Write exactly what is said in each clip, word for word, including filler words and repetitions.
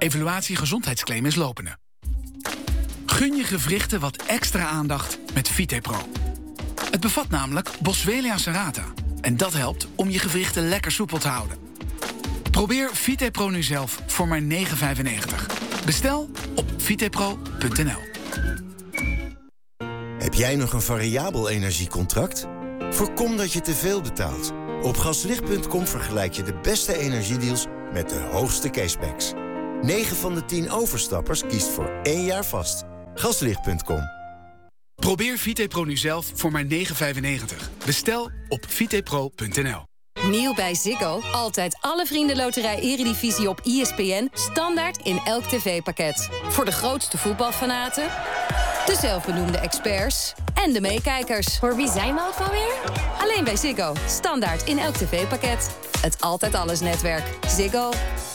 Evaluatie gezondheidsclaim is lopende. Gun je gewrichten wat extra aandacht met VitePro. Het bevat namelijk Boswellia serrata. En dat helpt om je gewrichten lekker soepel te houden. Probeer VitePro nu zelf voor maar negen vijfennegentig. Bestel op vitepro punt n l. Heb jij nog een variabel energiecontract? Voorkom dat je te veel betaalt. Op gaslicht punt com vergelijk je de beste energiedeals met de hoogste cashbacks. negen van de tien overstappers kiest voor één jaar vast. gaslicht punt com. Probeer VitePro nu zelf voor maar negen vijfennegentig. Bestel op vitepro punt n l. Nieuw bij Ziggo. Altijd alle vriendenloterij Eredivisie op I S P N. Standaard in elk tv-pakket. Voor de grootste voetbalfanaten, de zelfbenoemde experts en de meekijkers. Voor wie zijn we ook alweer? Alleen bij Ziggo. Standaard in elk tv-pakket. Het Altijd Alles netwerk. Ziggo.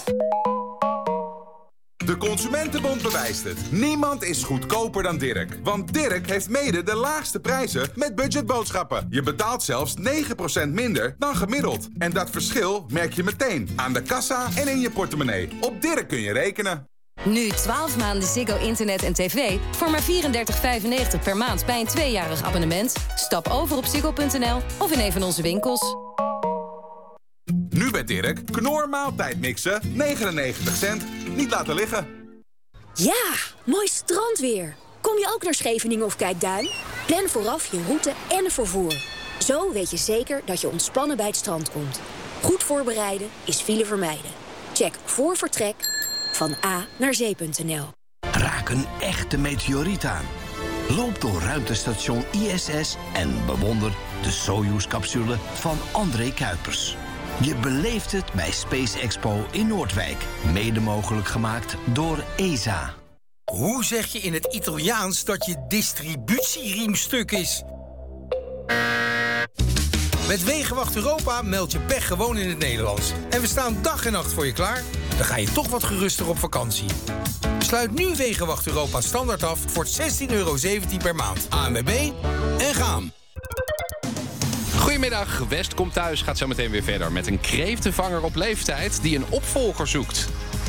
De Consumentenbond bewijst het. Niemand is goedkoper dan Dirk. Want Dirk heeft mede de laagste prijzen met budgetboodschappen. Je betaalt zelfs negen procent minder dan gemiddeld. En dat verschil merk je meteen aan de kassa en in je portemonnee. Op Dirk kun je rekenen. Nu twaalf maanden Ziggo internet en tv voor maar vierendertig vijfennegentig per maand bij een tweejarig abonnement. Stap over op ziggo punt n l of in een van onze winkels. Nu bij Dirk, Knor maaltijdmixen, negenennegentig cent. Niet laten liggen. Ja, mooi strandweer. Kom je ook naar Scheveningen of Kijkduin? Plan vooraf je route en vervoer. Zo weet je zeker dat je ontspannen bij het strand komt. Goed voorbereiden is file vermijden. Check voor vertrek van A naar zee punt n l. Raak een echte meteoriet aan. Loop door ruimtestation I S S en bewonder de Soyuz-capsule van André Kuipers. Je beleeft het bij Space Expo in Noordwijk. Mede mogelijk gemaakt door E S A. Hoe zeg je in het Italiaans dat je distributieriem stuk is? Met Wegenwacht Europa meld je pech gewoon in het Nederlands. En we staan dag en nacht voor je klaar. Dan ga je toch wat geruster op vakantie. Sluit nu Wegenwacht Europa standaard af voor zestien euro zeventien per maand. A N W B en gaan. Goedemiddag, West komt thuis gaat zo meteen weer verder met een kreeftenvanger op leeftijd die een opvolger zoekt.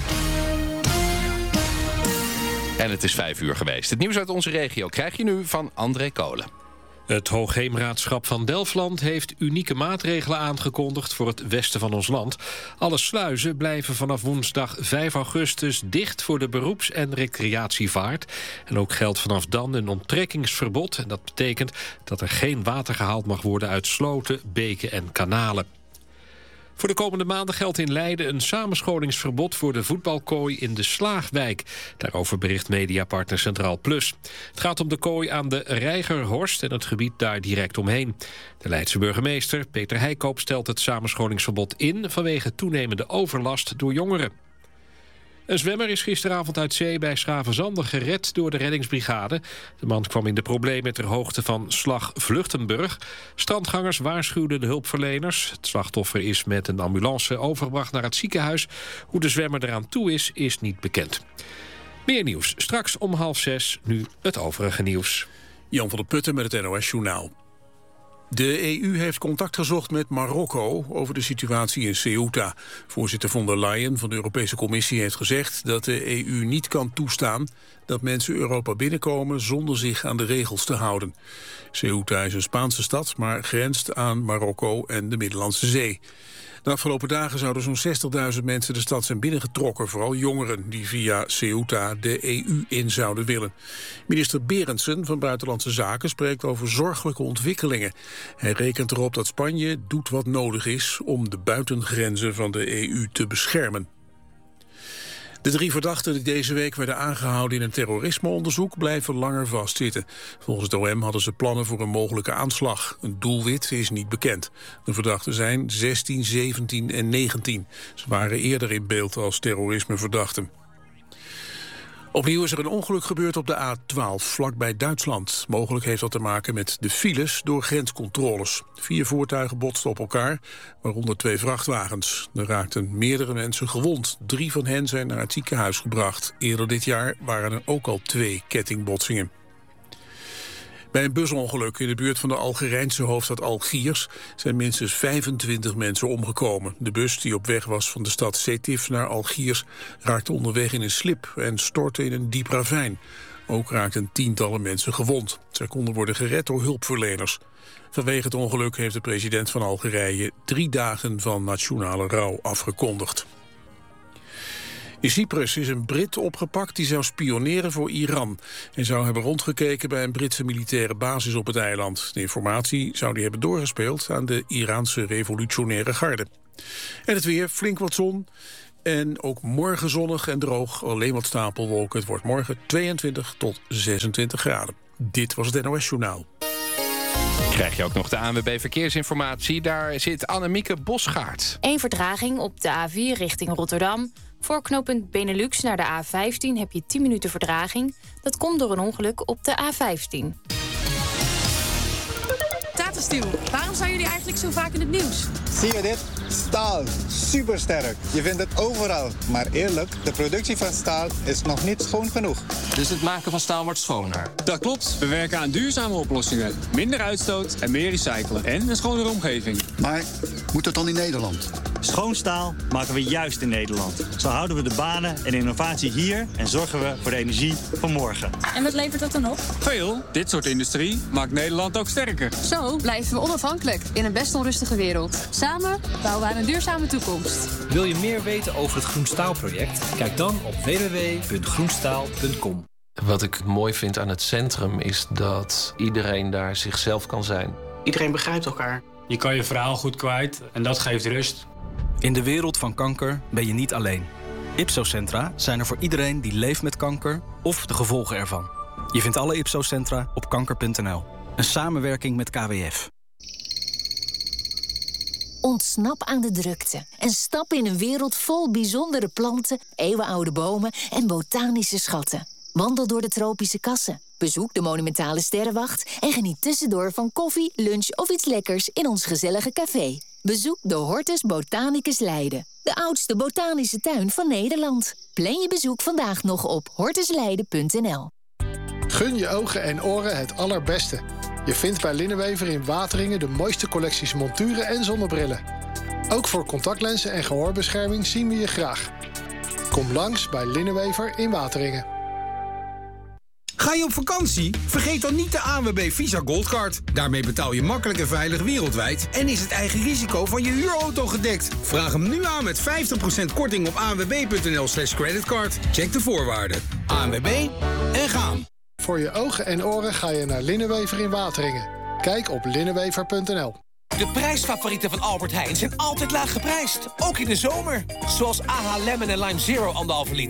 En het is vijf uur geweest. Het nieuws uit onze regio krijg je nu van André Kolen. Het Hoogheemraadschap van Delfland heeft unieke maatregelen aangekondigd voor het westen van ons land. Alle sluizen blijven vanaf woensdag vijf augustus dicht voor de beroeps- en recreatievaart. En ook geldt vanaf dan een onttrekkingsverbod. En dat betekent dat er geen water gehaald mag worden uit sloten, beken en kanalen. Voor de komende maanden geldt in Leiden een samenscholingsverbod voor de voetbalkooi in de Slaagwijk. Daarover bericht mediapartner Centraal Plus. Het gaat om de kooi aan de Reigerhorst en het gebied daar direct omheen. De Leidse burgemeester Peter Heikoop stelt het samenscholingsverbod in vanwege toenemende overlast door jongeren. Een zwemmer is gisteravond uit zee bij Schavenzande gered door de reddingsbrigade. De man kwam in de problemen ter hoogte van Slag Vluchtenburg. Strandgangers waarschuwden de hulpverleners. Het slachtoffer is met een ambulance overgebracht naar het ziekenhuis. Hoe de zwemmer eraan toe is, is niet bekend. Meer nieuws straks om half zes, nu het overige nieuws. Jan van der Putten met het N O S-journaal. De E U heeft contact gezocht met Marokko over de situatie in Ceuta. Voorzitter von der Leyen van de Europese Commissie heeft gezegd dat de E U niet kan toestaan dat mensen Europa binnenkomen zonder zich aan de regels te houden. Ceuta is een Spaanse stad, maar grenst aan Marokko en de Middellandse Zee. De afgelopen dagen zouden zo'n zestigduizend mensen de stad zijn binnengetrokken, vooral jongeren die via Ceuta de E U in zouden willen. Minister Berendsen van Buitenlandse Zaken spreekt over zorgelijke ontwikkelingen. Hij rekent erop dat Spanje doet wat nodig is om de buitengrenzen van de E U te beschermen. De drie verdachten die deze week werden aangehouden in een terrorismeonderzoek blijven langer vastzitten. Volgens het O M hadden ze plannen voor een mogelijke aanslag. Een doelwit is niet bekend. De verdachten zijn zestien, zeventien en negentien. Ze waren eerder in beeld als terrorismeverdachten. Opnieuw is er een ongeluk gebeurd op de A twaalf, vlakbij Duitsland. Mogelijk heeft dat te maken met de files door grenscontroles. Vier voertuigen botsten op elkaar, waaronder twee vrachtwagens. Er raakten meerdere mensen gewond. Drie van hen zijn naar het ziekenhuis gebracht. Eerder dit jaar waren er ook al twee kettingbotsingen. Bij een busongeluk in de buurt van de Algerijnse hoofdstad Algiers zijn minstens vijfentwintig mensen omgekomen. De bus die op weg was van de stad Sétif naar Algiers raakte onderweg in een slip en stortte in een diep ravijn. Ook raakten tientallen mensen gewond. Zij konden worden gered door hulpverleners. Vanwege het ongeluk heeft de president van Algerije drie dagen van nationale rouw afgekondigd. In Cyprus is een Brit opgepakt die zou spioneren voor Iran en zou hebben rondgekeken bij een Britse militaire basis op het eiland. De informatie zou die hebben doorgespeeld aan de Iraanse revolutionaire garde. En het weer, flink wat zon en ook morgen zonnig en droog, alleen wat stapelwolken. Het wordt morgen tweeëntwintig tot zesentwintig graden. Dit was het N O S Journaal. Krijg je ook nog de A N W B Verkeersinformatie. Daar zit Annemieke Bosgaard. Eén vertraging op de A vier richting Rotterdam. Voor knooppunt Benelux naar de A vijftien heb je tien minuten vertraging. Dat komt door een ongeluk op de A vijftien. Tata Steel, waarom zijn jullie eigenlijk zo vaak in het nieuws? Zie je dit? Staal. Supersterk. Je vindt het overal. Maar eerlijk, de productie van staal is nog niet schoon genoeg. Dus het maken van staal wordt schoner? Dat klopt. We werken aan duurzame oplossingen. Minder uitstoot en meer recyclen. En een schonere omgeving. Maar moet dat dan in Nederland? Schoon staal maken we juist in Nederland. Zo houden we de banen en innovatie hier en zorgen we voor de energie van morgen. En wat levert dat dan op? Veel. Dit soort industrie maakt Nederland ook sterker. Zo blijven we onafhankelijk in een best onrustige wereld. Samen bouwen we aan een duurzame toekomst. Wil je meer weten over het Groenstaalproject? Kijk dan op w w w punt groenstaal punt com. Wat ik mooi vind aan het centrum is dat iedereen daar zichzelf kan zijn. Iedereen begrijpt elkaar. Je kan je verhaal goed kwijt en dat geeft rust. In de wereld van kanker ben je niet alleen. Ipso-centra zijn er voor iedereen die leeft met kanker of de gevolgen ervan. Je vindt alle Ipso-centra op kanker punt n l. Een samenwerking met K W F. Ontsnap aan de drukte en stap in een wereld vol bijzondere planten, eeuwenoude bomen en botanische schatten. Wandel door de tropische kassen, bezoek de monumentale sterrenwacht en geniet tussendoor van koffie, lunch of iets lekkers in ons gezellige café. Bezoek de Hortus Botanicus Leiden, de oudste botanische tuin van Nederland. Plan je bezoek vandaag nog op hortusleiden punt n l. Gun je ogen en oren het allerbeste. Je vindt bij Linnenwever in Wateringen de mooiste collecties monturen en zonnebrillen. Ook voor contactlenzen en gehoorbescherming zien we je graag. Kom langs bij Linnenwever in Wateringen. Ga je op vakantie? Vergeet dan niet de A N W B Visa Goldcard. Daarmee betaal je makkelijk en veilig wereldwijd en is het eigen risico van je huurauto gedekt. Vraag hem nu aan met vijftig procent korting op a n w b punt n l slash creditcard. Check de voorwaarden. A N W B en gaan. Voor je ogen en oren ga je naar Linnenwever in Wateringen. Kijk op linnenwever punt n l. De prijsfavorieten van Albert Heijn zijn altijd laag geprijsd. Ook in de zomer. Zoals A H Lemon en Lime Zero anderhalve liter.